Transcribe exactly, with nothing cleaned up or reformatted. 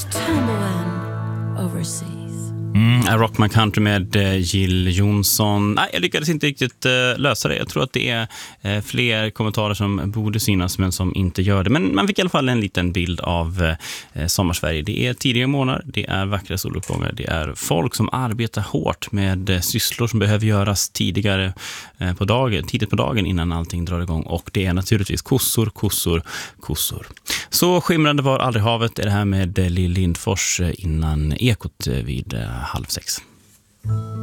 tumbling overseas. Mm, I Rock My Country med Jill Johnson. Nej, jag lyckades inte riktigt uh, lösa det. Jag tror att det är uh, fler kommentarer som borde synas men som inte gör det. Men man fick i alla fall en liten bild av uh, Sommarsverige. Det är tidiga månader, det är vackra soluppgångar, det är folk som arbetar hårt med uh, sysslor som behöver göras tidigare uh, på dagen, tidigt på dagen innan allting drar igång. Och det är naturligtvis kossor, kossor, kossor. Så skimrande var aldrig havet är det här med Lill Lindfors innan Ekot vid halv sex.